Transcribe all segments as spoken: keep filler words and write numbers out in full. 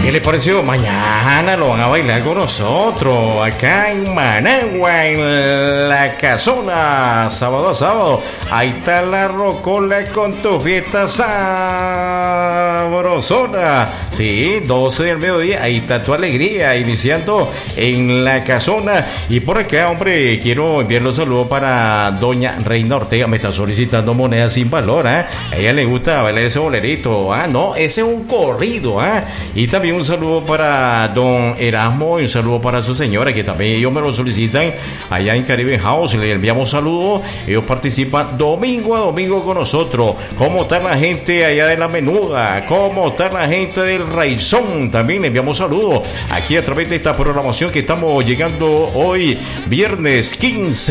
¿Qué les pareció? Mañana lo van a bailar con nosotros acá en Managua, en la casona, sábado a sábado. Ahí está la rocola con tu fiesta sabrosona. Sí, doce del mediodía, ahí está tu alegría, iniciando en la casona. Y por acá, hombre, quiero enviarle un saludo para doña Reina Ortega. Me está solicitando monedas sin valor, ¿eh? A ella le gusta bailar ese bolerito. Ah, no, ese es un corrido, ¿eh? Y también un saludo para don Erasmo y un saludo para su señora, que también ellos me lo solicitan allá en Caribe House. Le enviamos saludos. Ellos participan domingo a domingo con nosotros. ¿Cómo está la gente allá de la Menuda? ¿Cómo está la gente del Raizón? También le enviamos saludos aquí a través de esta programación que estamos llegando hoy, viernes quince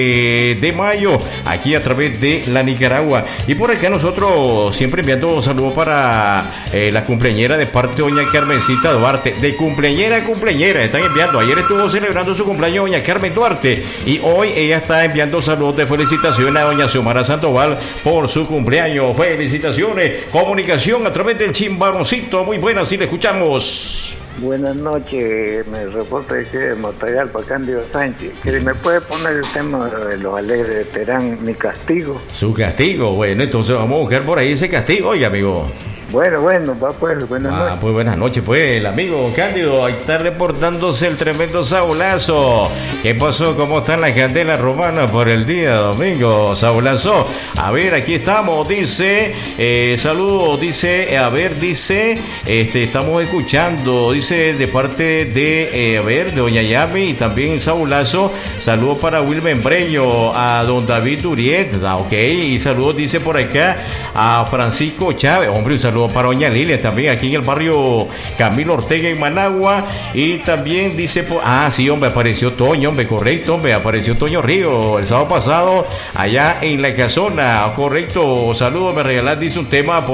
de mayo, aquí a través de la Nicaragua. Y por acá nosotros siempre enviando saludos para eh, la cumpleañera de parte de doña Carmencita Duarte. De cumpleañera a cumpleañera están enviando. Ayer estuvo celebrando su cumpleaños doña Carmen Duarte y hoy ella está enviando saludos de felicitación a doña Xiomara Sandoval por su cumpleaños. Felicitaciones. Comunicación a través del Chimbaroncito. Muy buenas, si le escuchamos. Buenas noches, me reporta aquí de Matagalpa, Cándido Sánchez. ¿Que me puede poner el tema de los alegres de Terán, mi castigo? Su castigo, bueno, entonces vamos a buscar por ahí ese castigo, oye, amigo. Bueno, bueno, va pues, buenas ah, noches. Pues buenas noches, pues, el amigo Cándido, ahí está reportándose el tremendo Saulazo. ¿Qué pasó? ¿Cómo están las candelas romanas por el día domingo, Saulazo? A ver, aquí estamos, dice, eh, saludos, dice, a ver, dice, este, estamos escuchando, dice, de parte de, eh, a ver, de doña Yami y también Saulazo, saludos para Wilmen Breño, a don David Uriet, ah, ok, y saludos, dice por acá, a Francisco Chávez, hombre, un saludo para doña Lilia también aquí en el barrio Camilo Ortega en Managua. Y también dice, ah sí, hombre, apareció Toño, hombre, correcto, hombre, apareció Toño Río el sábado pasado allá en la casona, correcto. Saludos, me regalas, dice un tema